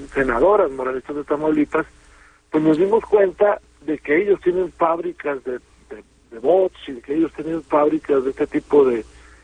senadoras morenistas de Tamaulipas, pues nos dimos cuenta de que ellos tienen fábricas de bots y de que ellos tienen fábricas de este tipo de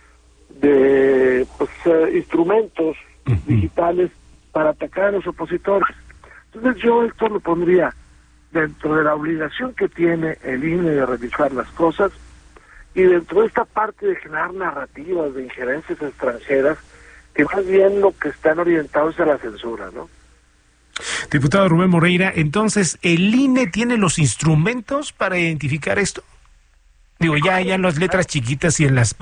instrumentos digitales para atacar a los opositores. Entonces yo esto lo pondría dentro de la obligación que tiene el INE de revisar las cosas y dentro de esta parte de generar narrativas de injerencias extranjeras que más bien lo que están orientados es a la censura, ¿no? Diputado Rubén Moreira, entonces, ¿el INE tiene los instrumentos para identificar esto? Digo, ya en las letras chiquitas y en las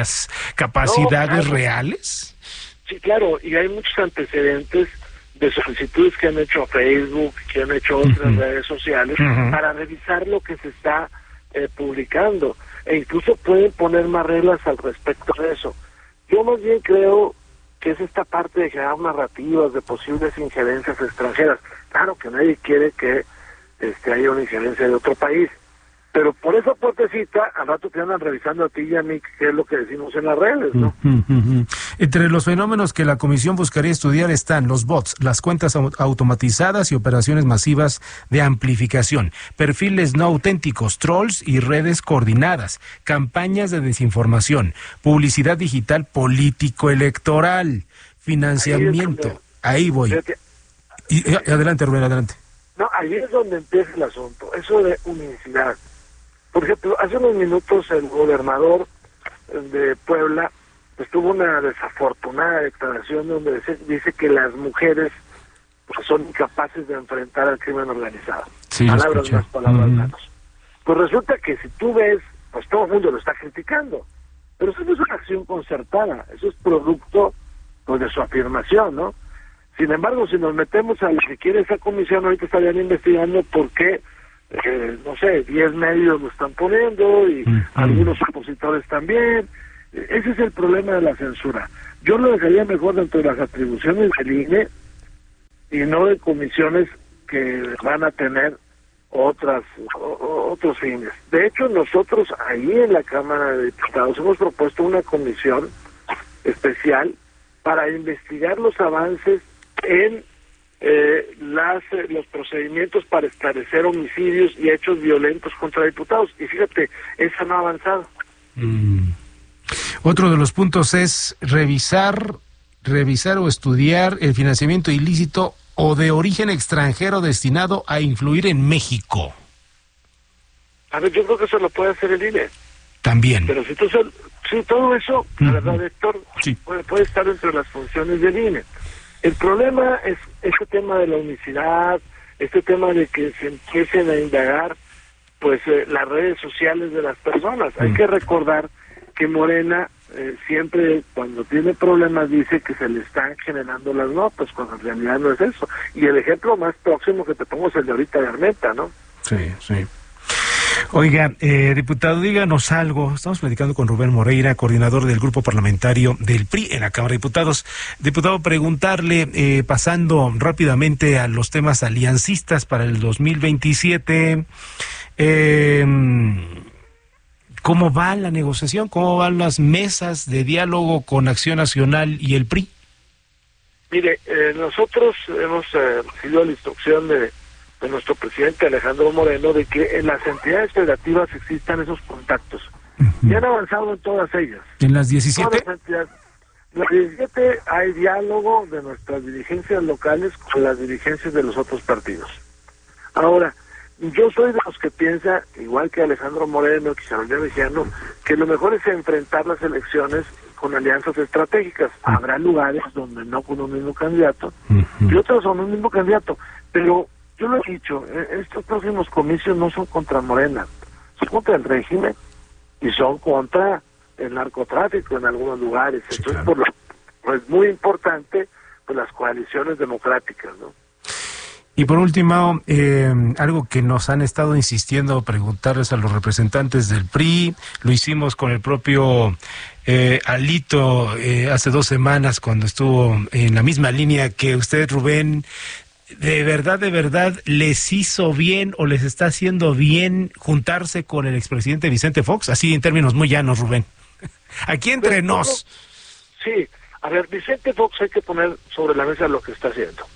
capacidades reales. Sí, claro, y hay muchos antecedentes de solicitudes que han hecho a Facebook, que han hecho otras redes sociales, para revisar lo que se está publicando, e incluso pueden poner más reglas al respecto de eso. Yo más bien creo que es esta parte de generar narrativas de posibles injerencias extranjeras. Claro que nadie quiere que haya una injerencia de otro país, pero por esa puertecita, al rato te andan revisando a ti y a mí qué es lo que decimos en las redes, ¿no? Entre los fenómenos que la comisión buscaría estudiar están los bots, las cuentas automatizadas y operaciones masivas de amplificación, perfiles no auténticos, trolls y redes coordinadas, campañas de desinformación, publicidad digital político-electoral, financiamiento. Ahí voy. Y adelante, Rubén, adelante. No, ahí es donde empieza el asunto, eso de unicidad. Por ejemplo, hace unos minutos el gobernador de Puebla pues tuvo una desafortunada declaración donde dice que las mujeres pues son incapaces de enfrentar al crimen organizado. Sí, palabras más, palabras menos. Pues resulta que si tú ves, pues todo el mundo lo está criticando, pero eso no es una acción concertada, eso es producto pues de su afirmación, ¿no? Sin embargo, si nos metemos a lo que quiere esa comisión, ahorita estarían investigando por qué, no sé, 10 medios lo están poniendo y algunos opositores también. Ese es el problema de la censura. Yo lo dejaría mejor dentro de las atribuciones del INE y no de comisiones que van a tener otros fines. De hecho, nosotros ahí en la Cámara de Diputados hemos propuesto una comisión especial para investigar los avances en los procedimientos para esclarecer homicidios y hechos violentos contra diputados. Y fíjate, esa no ha avanzado. Otro de los puntos es revisar o estudiar el financiamiento ilícito o de origen extranjero destinado a influir en México. A ver, yo creo que eso lo puede hacer el INE. También. Pero si todo eso, la verdad, Héctor, puede estar entre las funciones del INE. El problema es este tema de la unicidad, este tema de que se empiecen a indagar pues las redes sociales de las personas. Hay que recordar que Morena siempre cuando tiene problemas dice que se le están generando las notas, cuando en realidad no es eso. Y el ejemplo más próximo que te pongo es el de ahorita de Armenta, ¿no? Sí. Oiga, diputado, díganos algo. Estamos platicando con Rubén Moreira, coordinador del grupo parlamentario del PRI en la Cámara de Diputados. Diputado, preguntarle, pasando rápidamente a los temas aliancistas para el 2027, ¿cómo va la negociación? ¿Cómo van las mesas de diálogo con Acción Nacional y el PRI? Mire, nosotros hemos recibido la instrucción de nuestro presidente Alejandro Moreno de que en las entidades federativas existan esos contactos. Y han avanzado en todas ellas. ¿En las 17? Todas las entidades. En las 17 hay diálogo de nuestras dirigencias locales con las dirigencias de los otros partidos. Ahora, yo soy de los que piensa, igual que Alejandro Moreno, que Carolina Mejía, que lo mejor es enfrentar las elecciones con alianzas estratégicas. Habrá lugares donde no con un mismo candidato y otros son un mismo candidato, pero yo lo he dicho, estos próximos comicios no son contra Morena, son contra el régimen y son contra el narcotráfico en algunos lugares. Entonces, es muy importante pues las coaliciones democráticas, ¿no? Y por último, algo que nos han estado insistiendo preguntarles a los representantes del PRI, lo hicimos con el propio Alito hace 2 semanas cuando estuvo en la misma línea que usted, Rubén. ¿De verdad les hizo bien o les está haciendo bien juntarse con el expresidente Vicente Fox? Así en términos muy llanos, Rubén. Aquí entre nos. Sí, a ver, Vicente Fox hay que poner sobre la mesa lo que está haciendo.